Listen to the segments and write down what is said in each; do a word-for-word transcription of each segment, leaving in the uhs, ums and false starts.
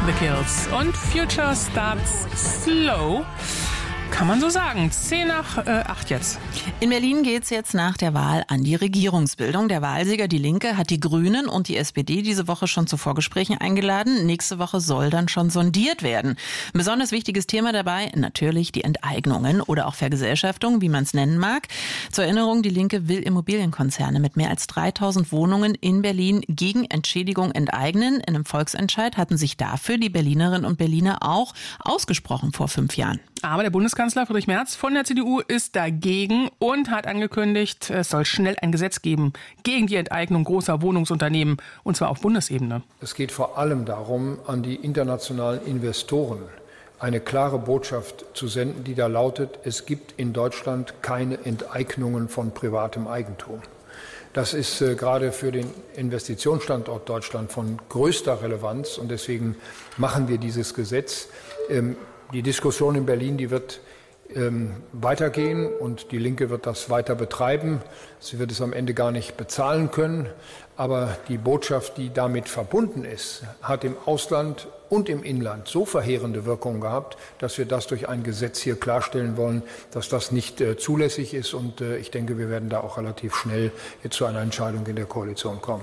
The Kills. Und Future starts slow. Kann man so sagen. Zehn nach äh, acht jetzt. In Berlin geht's jetzt nach der Wahl an die Regierungsbildung. Der Wahlsieger, die Linke, hat die Grünen und die S P D diese Woche schon zu Vorgesprächen eingeladen. Nächste Woche soll dann schon sondiert werden. Ein besonders wichtiges Thema dabei, natürlich die Enteignungen oder auch Vergesellschaftung, wie man es nennen mag. Zur Erinnerung, die Linke will Immobilienkonzerne mit mehr als dreitausend Wohnungen in Berlin gegen Entschädigung enteignen. In einem Volksentscheid hatten sich dafür die Berlinerinnen und Berliner auch ausgesprochen vor fünf Jahren. Aber der Bundeskanzler Friedrich Merz von der C D U ist dagegen und hat angekündigt, es soll schnell ein Gesetz geben gegen die Enteignung großer Wohnungsunternehmen, und zwar auf Bundesebene. Es geht vor allem darum, an die internationalen Investoren eine klare Botschaft zu senden, die da lautet, es gibt in Deutschland keine Enteignungen von privatem Eigentum. Das ist äh, gerade für den Investitionsstandort Deutschland von größter Relevanz und deswegen machen wir dieses Gesetz. Ähm, Die Diskussion in Berlin, die wird ähm, weitergehen und die Linke wird das weiter betreiben. Sie wird es am Ende gar nicht bezahlen können. Aber die Botschaft, die damit verbunden ist, hat im Ausland und im Inland so verheerende Wirkungen gehabt, dass wir das durch ein Gesetz hier klarstellen wollen, dass das nicht äh, zulässig ist. Und äh, ich denke, wir werden da auch relativ schnell jetzt zu einer Entscheidung in der Koalition kommen.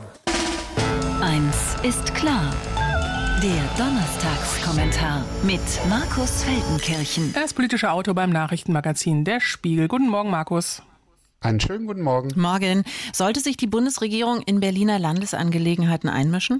Eins ist klar. Der Donnerstagskommentar mit Markus Feldenkirchen. Er ist politischer Autor beim Nachrichtenmagazin Der Spiegel. Guten Morgen, Markus. Einen schönen guten Morgen. Morgen. Sollte sich die Bundesregierung in Berliner Landesangelegenheiten einmischen?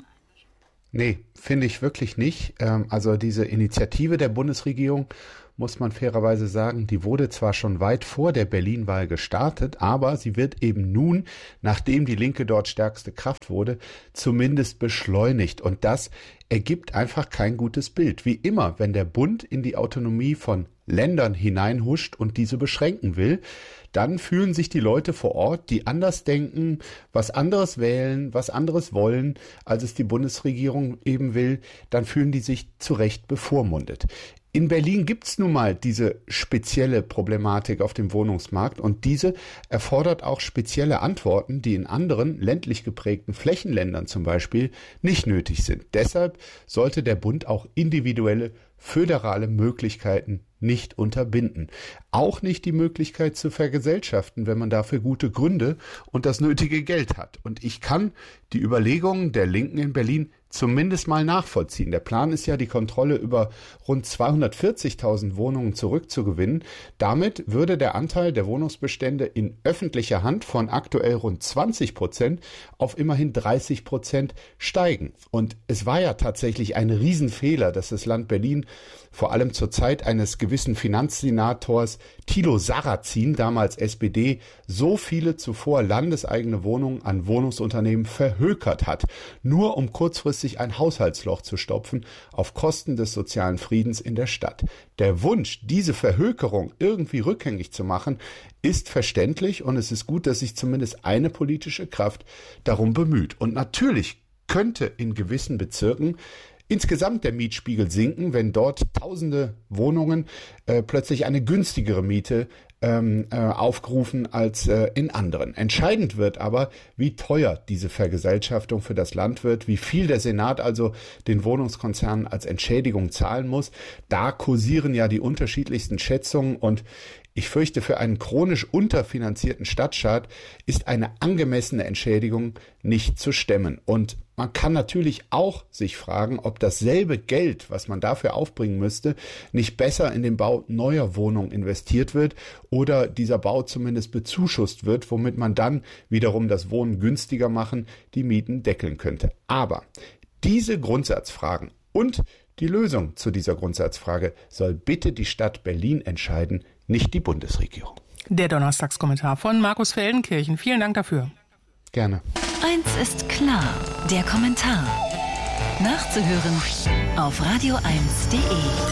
Nee, finde ich wirklich nicht. Also diese Initiative der Bundesregierung, muss man fairerweise sagen, die wurde zwar schon weit vor der Berlin-Wahl gestartet, aber sie wird eben nun, nachdem die Linke dort stärkste Kraft wurde, zumindest beschleunigt. Und das ergibt einfach kein gutes Bild. Wie immer, wenn der Bund in die Autonomie von Ländern hineinhuscht und diese beschränken will, dann fühlen sich die Leute vor Ort, die anders denken, was anderes wählen, was anderes wollen, als es die Bundesregierung eben will, dann fühlen die sich zu Recht bevormundet. In Berlin gibt's nun mal diese spezielle Problematik auf dem Wohnungsmarkt und diese erfordert auch spezielle Antworten, die in anderen ländlich geprägten Flächenländern zum Beispiel nicht nötig sind. Deshalb sollte der Bund auch individuelle föderale Möglichkeiten nicht unterbinden. Auch nicht die Möglichkeit zu vergesellschaften, wenn man dafür gute Gründe und das nötige Geld hat. Und ich kann die Überlegungen der Linken in Berlin zumindest mal nachvollziehen. Der Plan ist ja, die Kontrolle über rund zweihundertvierzigtausend Wohnungen zurückzugewinnen. Damit würde der Anteil der Wohnungsbestände in öffentlicher Hand von aktuell rund zwanzig Prozent auf immerhin dreißig Prozent steigen. Und es war ja tatsächlich ein Riesenfehler, dass das Land Berlin vor allem zur Zeit eines gewissen Finanzsenators Thilo Sarrazin, damals S P D, so viele zuvor landeseigene Wohnungen an Wohnungsunternehmen verhökert hat, nur um kurzfristig ein Haushaltsloch zu stopfen auf Kosten des sozialen Friedens in der Stadt. Der Wunsch, diese Verhökerung irgendwie rückgängig zu machen, ist verständlich und es ist gut, dass sich zumindest eine politische Kraft darum bemüht. Und natürlich könnte in gewissen Bezirken insgesamt der Mietspiegel sinken, wenn dort tausende Wohnungen äh, plötzlich eine günstigere Miete ähm, äh, aufrufen als äh, in anderen. Entscheidend wird aber, wie teuer diese Vergesellschaftung für das Land wird, wie viel der Senat also den Wohnungskonzernen als Entschädigung zahlen muss. Da kursieren ja die unterschiedlichsten Schätzungen und ich fürchte, für einen chronisch unterfinanzierten Stadtstaat ist eine angemessene Entschädigung nicht zu stemmen. Und man kann natürlich auch sich fragen, ob dasselbe Geld, was man dafür aufbringen müsste, nicht besser in den Bau neuer Wohnungen investiert wird oder dieser Bau zumindest bezuschusst wird, womit man dann wiederum das Wohnen günstiger machen, die Mieten deckeln könnte. Aber diese Grundsatzfragen und die Lösung zu dieser Grundsatzfrage soll bitte die Stadt Berlin entscheiden, nicht die Bundesregierung. Der Donnerstagskommentar von Markus Feldenkirchen. Vielen Dank dafür. Gerne. Eins ist klar, der Kommentar. Nachzuhören auf radio eins punkt de.